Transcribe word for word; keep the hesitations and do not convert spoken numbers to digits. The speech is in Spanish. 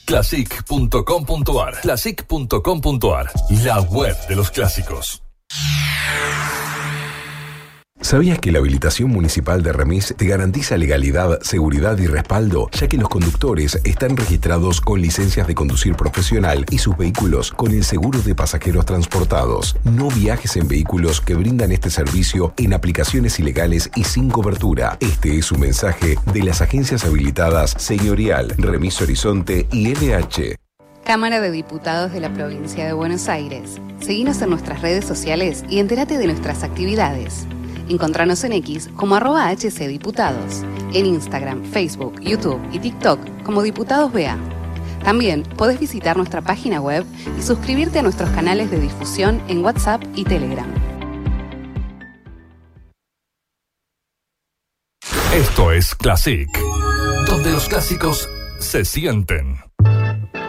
classic punto com punto ar. classic punto com punto ar, la web de los clásicos. ¿Sabías que la habilitación municipal de Remis te garantiza legalidad, seguridad y respaldo, ya que los conductores están registrados con licencias de conducir profesional y sus vehículos con el seguro de pasajeros transportados? No viajes en vehículos que brindan este servicio en aplicaciones ilegales y sin cobertura. Este es un mensaje de las agencias habilitadas Señorial, Remis Horizonte y L H. Cámara de Diputados de la Provincia de Buenos Aires. Seguinos en nuestras redes sociales y entérate de nuestras actividades. Encontranos en X como arroba hcdiputados, en Instagram, Facebook, YouTube y TikTok como Diputados B A. También podés visitar nuestra página web y suscribirte a nuestros canales de difusión en WhatsApp y Telegram. Esto es Classic, donde los clásicos se sienten.